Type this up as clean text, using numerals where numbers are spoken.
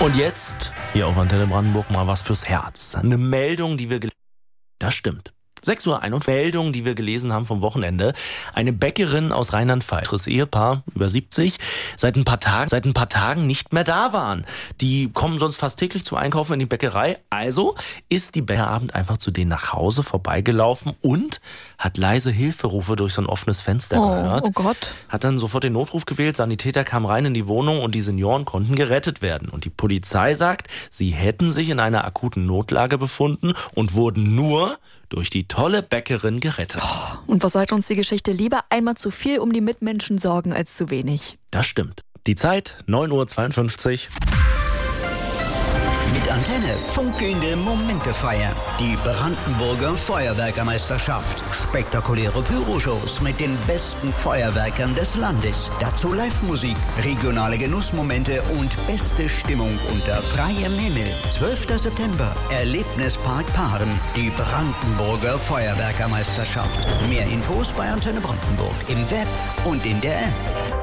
Und jetzt, hier auf Antenne Brandenburg, mal was fürs Herz. Eine Meldung, die wir Das stimmt. 6:01 Uhr, Meldung, die wir gelesen haben vom Wochenende. Eine Bäckerin aus Rheinland-Pfalz, das Ehepaar, über 70, seit ein paar Tagen nicht mehr da waren. Die kommen sonst fast täglich zum Einkaufen in die Bäckerei. Also ist die Bäckerabend einfach zu denen nach Hause vorbeigelaufen und hat leise Hilferufe durch so ein offenes Fenster gehört. Oh Gott. Hat dann sofort den Notruf gewählt, Sanitäter kamen rein in die Wohnung und die Senioren konnten gerettet werden. Und die Polizei sagt, sie hätten sich in einer akuten Notlage befunden und wurden nur durch die tolle Bäckerin gerettet. Und was sagt uns die Geschichte? Lieber einmal zu viel um die Mitmenschen sorgen als zu wenig. Das stimmt. Die Zeit 9:52 Uhr. Mit Antenne funkelnde Momente feiern. Die Brandenburger Feuerwerkermeisterschaft. Spektakuläre Pyroshows mit den besten Feuerwerkern des Landes. Dazu Live-Musik, regionale Genussmomente und beste Stimmung unter freiem Himmel. 12. September, Erlebnispark Paaren. Die Brandenburger Feuerwerkermeisterschaft. Mehr Infos bei Antenne Brandenburg im Web und in der App.